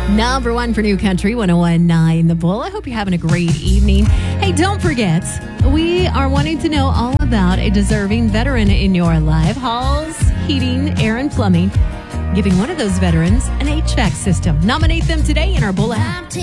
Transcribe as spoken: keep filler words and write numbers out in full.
Number one for New Country, one oh one point nine The Bull. I hope you're having a great evening. Hey, don't forget, we are wanting to know all about a deserving veteran in your life. Halls Heating, Air, and Plumbing, giving one of those veterans an H V A C system. Nominate them today in our Bull app.